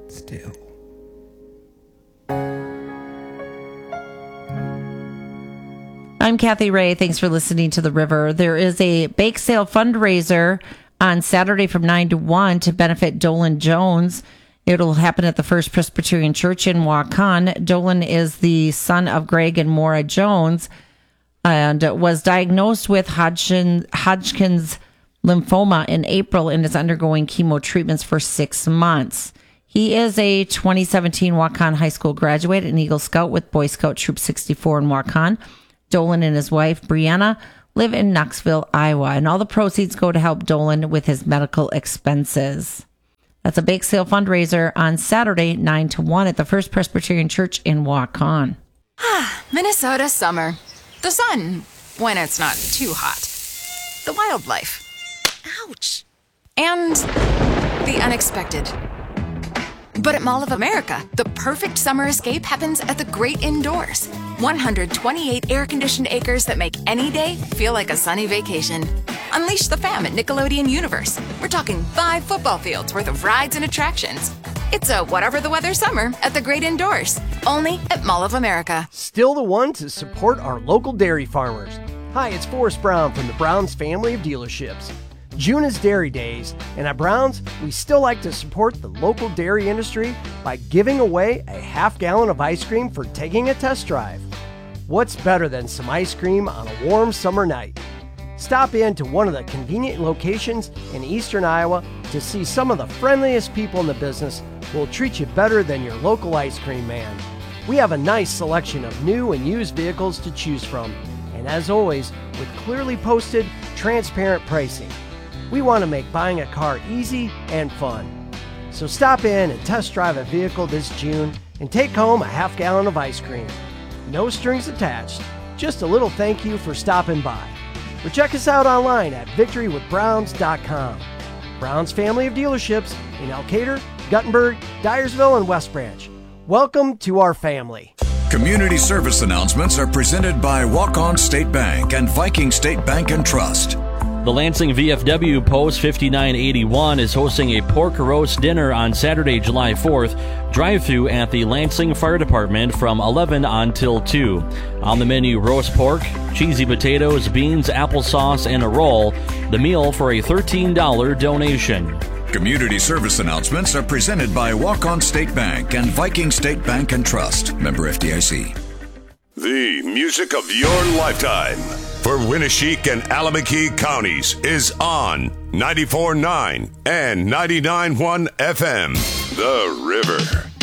still. I'm Kathy Ray. Thanks for listening to The River. There is a bake sale fundraiser on Saturday from 9 to 1 to benefit Dolan Jones. It'll happen at the First Presbyterian Church in Waukon. Dolan is the son of Greg and Maura Jones and was diagnosed with Hodgkin's lymphoma in April and is undergoing chemo treatments for 6 months. He is a 2017 Waukon High School graduate and Eagle Scout with Boy Scout Troop 64 in Waukon. Dolan and his wife, Brianna, live in Knoxville, Iowa, and all the proceeds go to help Dolan with his medical expenses. That's a bake sale fundraiser on Saturday, 9 to 1 at the First Presbyterian Church in Waukon. Minnesota summer. The sun, when it's not too hot. The wildlife. Ouch. And the unexpected. But at Mall of America, the perfect summer escape happens at the great indoors. 128 air-conditioned acres that make any day feel like a sunny vacation. Unleash the fam at Nickelodeon Universe. We're talking 5 football fields worth of rides and attractions. It's a whatever the weather summer at the great indoors. Only at Mall of America. Still the one to support our local dairy farmers. Hi, it's Forrest Brown from the Browns family of dealerships. June is Dairy Days, and at Browns, we still like to support the local dairy industry by giving away a half-gallon of ice cream for taking a test drive. What's better than some ice cream on a warm summer night? Stop in to one of the convenient locations in eastern Iowa to see some of the friendliest people in the business who will treat you better than your local ice cream man. We have a nice selection of new and used vehicles to choose from, and as always, with clearly posted, transparent pricing. We want to make buying a car easy and fun. So stop in and test drive a vehicle this June and take home a half-gallon of ice cream. No strings attached, just a little thank you for stopping by. Or check us out online at victorywithbrowns.com. Browns family of dealerships in Elkader, Guttenberg, Dyersville, and West Branch. Welcome to our family. Community service announcements are presented by Waukon State Bank and Viking State Bank and Trust. The Lansing VFW Post 5981 is hosting a pork roast dinner on Saturday, July 4th, drive-through at the Lansing Fire Department from 11 until 2. On the menu, roast pork, cheesy potatoes, beans, applesauce, and a roll. The meal for a $13 donation. Community service announcements are presented by Waukon State Bank and Viking State Bank and Trust. Member FDIC. The music of your lifetime for Winneshiek and Alameda counties is on 94.9 and 99.1 FM. The River.